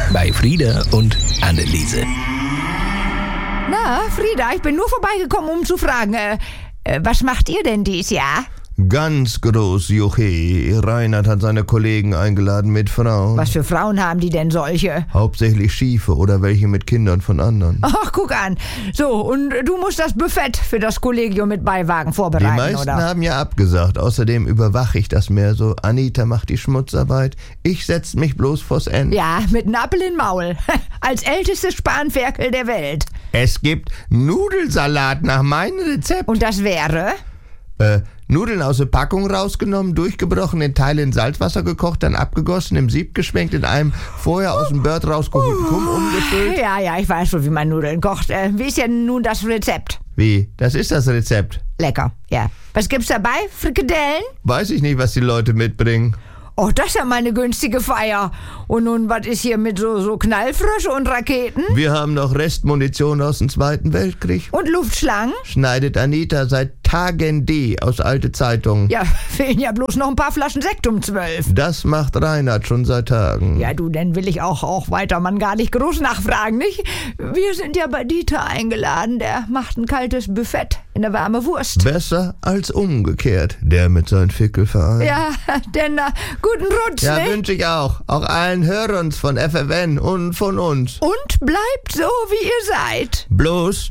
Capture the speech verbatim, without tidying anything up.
bei Frieda und Anneliese. Na, Frieda, ich bin nur vorbeigekommen, um zu fragen, äh, äh, was macht ihr denn dies Jahr? Ganz groß, Juche. Reinhard hat seine Kollegen eingeladen mit Frauen. Was für Frauen haben die denn solche? Hauptsächlich Schiefe oder welche mit Kindern von anderen. Ach, guck an. So, und du musst das Buffet für das Kollegium mit Beiwagen Die vorbereiten, meisten oder? haben ja abgesagt. Außerdem überwache ich das mehr so. Anita macht die Schmutzarbeit. Ich setz mich bloß vors Ende. Ja, mit einem Appel in Maul. Als ältestes Spanferkel der Welt. Es gibt Nudelsalat nach meinem Rezept. Und das wäre? Äh, Nudeln aus der Packung rausgenommen, durchgebrochen, in Teile in Salzwasser gekocht, dann abgegossen, im Sieb geschwenkt, in einem vorher aus dem Bird rausgeholten Kumm umgefüllt. Ja, ja, ich weiß schon, wie man Nudeln kocht. Äh, wie ist denn nun das Rezept? Wie? Das ist das Rezept. Lecker, ja. Was gibt's dabei? Frikadellen? Weiß ich nicht, was die Leute mitbringen. Oh, das ist ja mal eine günstige Feier. Und nun, was ist hier mit so, so Knallfrösche und Raketen? Wir haben noch Restmunition aus dem Zweiten Weltkrieg. Und Luftschlangen? Schneidet Anita seit Tagen D aus alte Zeitungen. Ja, fehlen ja bloß noch ein paar Flaschen Sekt um zwölf. Das macht Reinhard schon seit Tagen. Ja, du, dann will ich auch, auch weiter man gar nicht groß nachfragen, nicht? Wir sind ja bei Dieter eingeladen. Der macht ein kaltes Buffet in der warme Wurst. Besser als umgekehrt, der mit seinem Fickelverein. Ja, denn äh, guten Rutsch, Ja, nicht? wünsche ich auch. Auch allen Hörern von F F N und von uns. Und bleibt so, wie ihr seid. Bloß